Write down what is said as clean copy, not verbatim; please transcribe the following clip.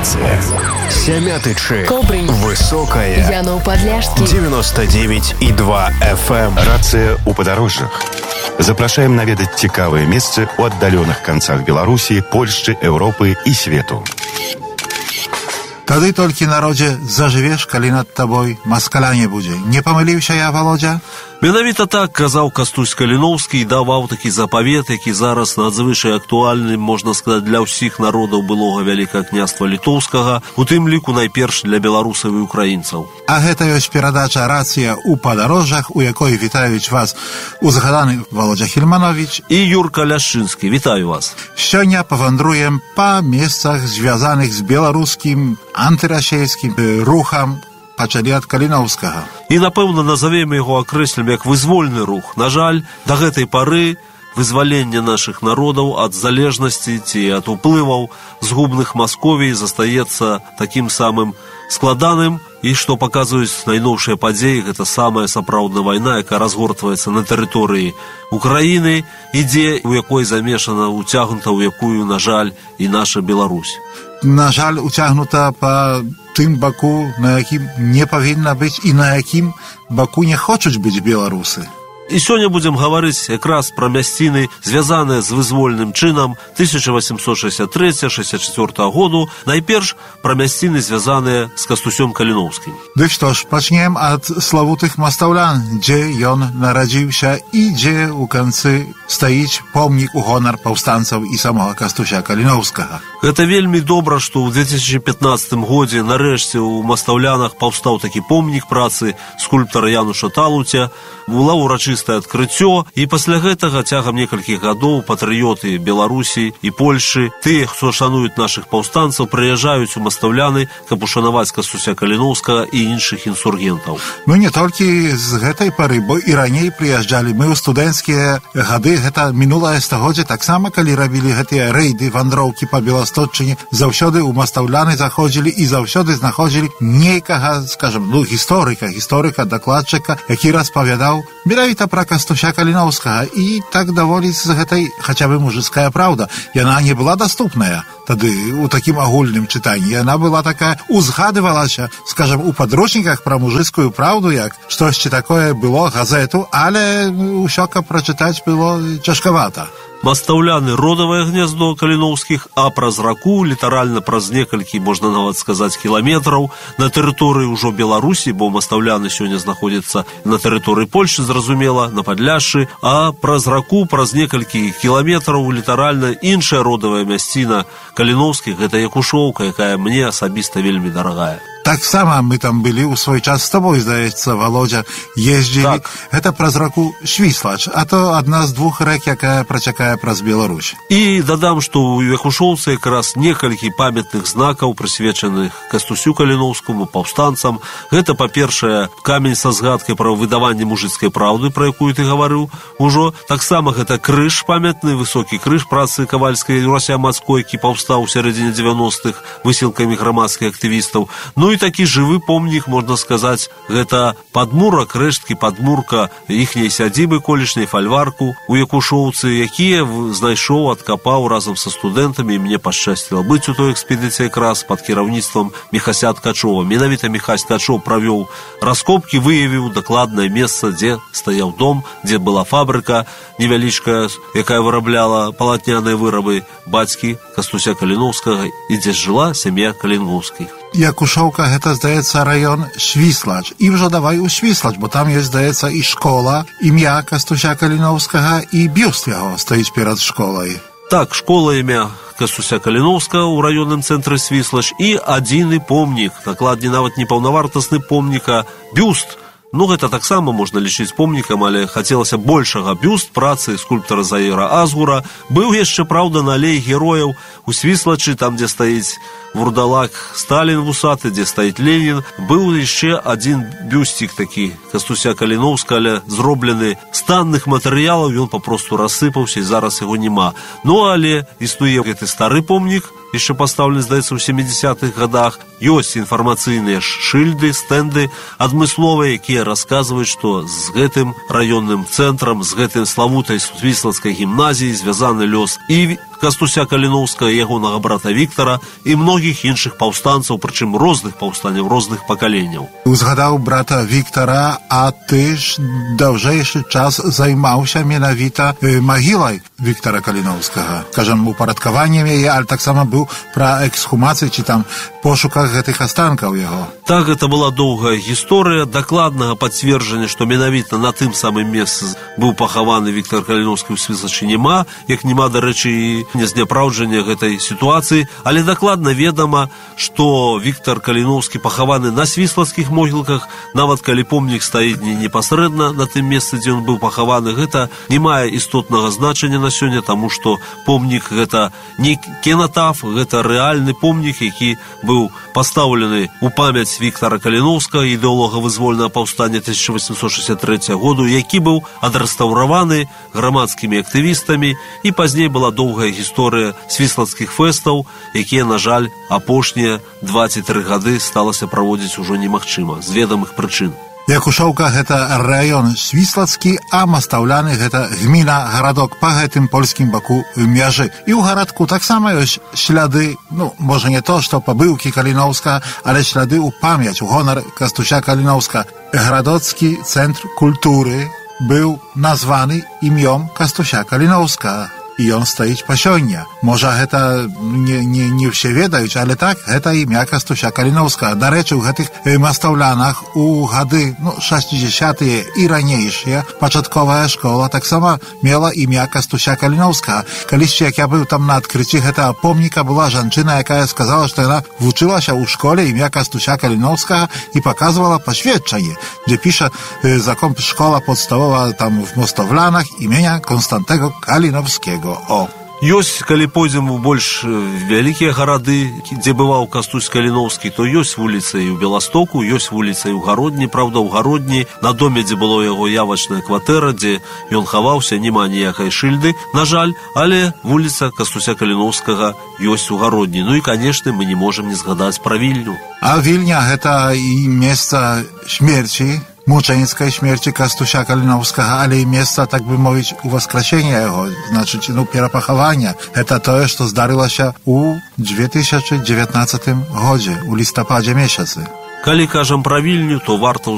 Рация. Сямятычы. Кобрынь. Высокая. Яноў-Падляшскі. 99,2 FM. Рация у падарожжах. Запрашаем наведаць цікавыя месцы ў аддаленых канцах Беларусі, Польшчы, Еўропы і свету. Тады толькі народзе зажывеш, калі над табой маскаля не будзе. Не памыліўся я, Володя? Менавіта так казаў Кастусь Каліноўскі і даваў такі запавет, які зараз надзвычай актуальны, можна сказаць, для ўсіх народаў былога Вялікага княства Літоўскага, у тым ліку найперш для беларусаў і украінцаў. А гэта ёсць перадача «Рацыя у падарожжах», у якой вітаюць вас узгаданы Володя Хільманович і Юрка Ляшчынскі. Вітаю вас. Сёння павандруем па месцах, звязаных з беларускім антырасейскім рухам, пачалі ад Каліноўскага. І, напэўна, назавем яго, акрэслім як вызвольны рух. На жаль, да гэтай пары вызвалення нашых народаў ад залежнасці ці ад уплываў згубных Масковій застаецца такім самым складаным, і што паказваюць найноўшыя падзеі, гэта самая сапраўдная вайна, якая разгортваецца на тэрыторыі Украіны, ідзе, у якой замешана, уцягнута, у якую, на жаль, і наша Беларусь. На жаль, уцягнута па тым баку, на якім не павінна быць і на якім баку не хочуць быць беларусы. І сёння будзем гаварыць якраз пра мясціны, звязаныя з вызвольным чынам 1863-64 году, найперш пра мясціны, звязаныя з Кастусём Каліноўскім. Дык што ж, пачнем ад славутых мастаўлян, дзе ён нарадзіўся і дзе ў канцы стаіць помнік у гонар паўстанцаў і самога Кастуся Каліноўскага. Гэта вельмі добра, што ў 2015 годзе нарэшце ў Мастаўлянах паўстаў такі помнік працы скульптара Януша Талуця, была ўрачыстае адкрыццё, і пасля гэтага цягам некалькіх гадоў патрыёты Беларусі і Польшчы, тыя, хто шануюць нашых паўстанцаў, прыязджаюць у Мастаўляны, каб ушанаваць Кастуся Каліноўскага і іншых інсургентаў. Ну не толькі з гэтай пары, бо і раней прыязджалі. Мы ў студэнцкія гады, гэта мінулае стагоддзе, таксама калі рабілі гэтыя рэйды, вандроўкі па Беластотчыне, заўсёды ў Мастаўляны заходзілі і заўсёды знаходзілі нейкага, скажам, гісторыка, дакладчыка, які распавядаў менавіта пра Кастуся Каліноўскага. І так даволі з гэтай хаця бы мужыцкая праўда. Яна не была даступная тады у такім агульным чытанні. Яна была такая, узгадывалася, скажам, у падручніках пра мужыцкую праўду, як штосьці такое было, газету, але ўсё, каб прачытаць, было цяжкавата. Мастаўляны родавае гняздо Каліноўскіх, а праз раку, літаральна праз некалькі, можна нават сказаць, кіламетраў, на тэрыторыі ўжо Беларусі, бо Мастаўляны сёння знаходзяцца на тэрыторыі Польшчы, зразумела, на Падляшшы, а праз раку, праз некалькі кіламетраў, літаральна іншая родавая мясціна Каліноўскіх, гэта Якушоўка, якая мне асабіста вельмі дарагая. Таксама мы там былі ў свой час з тобой, здаецца, Володя, ездзілі. Так. Гэта праз раку Швіслач, а то адна з двух рэк, якая працякае праз Беларусь. І дадам, што ў Якушоўцы якраз некалькі памятных знакаў, прысвечаных Кастусю Каліноўскаму, паўстанцам. Гэта, па-першае, камень са згадкай пра выдаванне мужыцкай праўды, пра якую ты гаварыў ужо. Таксама гэта крыж памятны, высокі крыж працы кавальскай Юрася Мацкой, які паўстаў у сярэдзіне 90-х высілкамі грамадскіх актывістаў. Ну і такі жывы помнік, можна сказаць, гэта падмурак, рэшткі падмурка іхняй сядзібы колішняй, фальварку у Якушоўцы, якія знайшоў, адкапаў разам са студэнтамі, і мне пашчасціла быць у той экспедыцыі якраз пад кіраўніцтвам Міхася Ткачова. Менавіта Міхась Ткачоў правёў раскопкі, выявіў дакладнае месца, дзе стаяў дом, дзе была фабрыка невялічкая, якая вырабляла палатняныя вырабы бацькі Кастуся Каліноўскага, і дзе жыла сям'я Каліноўскіх. Якушоўка, гэта, здаецца, раён Швіслач. І ўжо давай у Швіслач, бо там ёсць, здаецца, і школа імя Кастуся Каліноўскага, і бюст яго стаіць перад школай. Так, школа імя Кастуся Каліноўскага ў раённым цэнтры Свіслач і адзіны помнік, дакладней нават не паўнавартасны помнік, а бюст. Ну, гэта таксама можна лічыць помнікам, але хацелася большага. Бюст працы скульптара Заіра Азгура быў яшчэ, праўда, на алеі герояў у Свіслачы, там, дзе стаіць вурдалак Сталін вусаты, дзе стаіць Ленін. Быў яшчэ адзін бюстик такі Кастуся Каліноўскага, але зроблены з танных матэрыялаў, ён папросту рассыпаўся, і зараз яго няма. Ну, але існуе гэты стары помнік, яшчэ пастаўлены, здаецца, у 70-х гадах. Ёсць інфармацыйныя шыльды, стэнды адмысловыя, якія расказваюць, што з гэтым раённым цэнтрам, з гэтай славутай Свіслацкай гімназіяй звязаны лёс і Кастуся Каліноўскага, ягонага брата Віктара і многіх іншых паўстанцаў, прычым розных паўстанняў, розных пакаленняў. Узгадаў брата Віктара, а ты ж даўжэйшы час займаўся менавіта магілай Віктара Каліноўскага. Кажам, упарадкаваннем яе, але таксама быў пра эксхумацыі ці там пошуках гэтых астанкаў яго. Так, гэта была доўгая гісторыя. Дакладнага пацверджання, што менавіта на тым самым месцы быў пахаваны Віктар Каліноўскі ў Свіслачы, няма, як няма, дарэчы, і незняпраўджання гэтай сітуацыі, але дакладна ведама, што Віктар Каліноўскі пахаваны на свіслацкіх могілках, нават калі помнік стаіць не непасрэдна на тым месцы, дзе ён быў пахаваны, гэта не мае істотнага значення на сёння, таму што помнік гэта не кенатаф, гэта рэальны помнік, які быў пастаўлены ў памяць Віктара Каліноўскага, ідэолога вызвольнага паўстання 1863 году, які быў адрэстаўраваны грамадскімі актывістамі, і пазней была доўгая гісторыя свіслацкіх фэстаў, якія, на жаль, апошнія 23 гады сталася праводзіць ужо немагчыма з ведамых прычын. Якушоўка гэта раён свіслацкі, а Мастаўляны гэта гміна, гарадок па гэтым польскім баку мяжы. І ў гарадку таксама ёсць шляды, можа не то, што пабыўкі Каліноўска, але шляды ў памяць, у гонар Кастуся Каліноўска. Гарадоцкі цэнтр культуры быў названы імём Кастуся Каліноўска. І ён стаіць па сёння. Можа, гэта не ўсе ведаюць, але так, гэта імя Кастуся Каліноўскага. Дарэчы, у гэтых Мастаўлянах у гады 60-тыя і ранейшыя пачатковая школа таксама мела імя Кастуся Каліноўскага. Калісьці, як я быў там на адкрыцці гэтага помніка, была жанчына, якая сказала, што яна вучылася ў школе імя Кастуся Каліноўскага і паказвала пасведчанне, дзе піша закон школа подстawова там в Мостовлянах імenia Константego Каліновskiego. Ёсць, калі пойдзем у больш вялікія гарады, дзе бываў Кастусь Каліноўскі, то ёсць вуліца і ў Беластоку, ёсць вуліца і ў Гародні. Праўда, ў Гародні на доме, дзе было яго явачная кватэра, дзе ён хаваўся, няма ніякай шыльды, на жаль, але вуліца Кастуся Каліноўскага ёсць у Гародні. І, канешне, мы не можам не згадаць пра Вільню. А Вільня гэта і месца смерці, мученіцкай смерці Кастуся Каліноўскага, але і месца, так бы мовіць, уваскрасення яго, значыць, перапахавання. Гэта тое, што здарылася ў 2019 годзе, у лістападзе месяцы. Калі кажам пра Вільню, то варта